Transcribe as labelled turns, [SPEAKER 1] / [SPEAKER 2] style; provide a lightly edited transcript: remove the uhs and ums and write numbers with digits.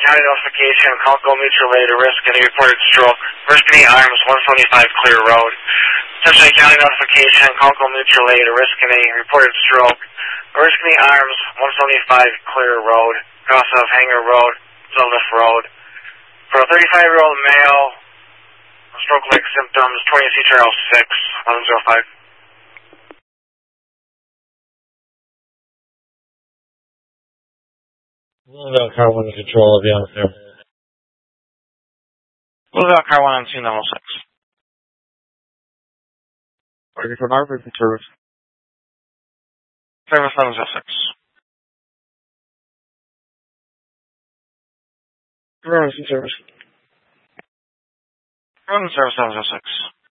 [SPEAKER 1] County notification, Conco Mutual Aid, a risk and a reported stroke. Oriskany Arms, 175 Clear Road. Cincinnati County notification, Conco Mutual Aid, a risk and a reported stroke. Oriskany Arms, 175 Clear Road, cross of Hanger Road, Sylvus Road. For a 35-year-old male, stroke-like symptoms, 20 CTRL 6, 1105.
[SPEAKER 2] Louisville Car 1 in control of you on there.
[SPEAKER 1] Louisville Car 1 on scene, level 6.
[SPEAKER 3] Ready for Narvik service.
[SPEAKER 1] Service 1106.
[SPEAKER 3] Emergency service.
[SPEAKER 1] Service 1106.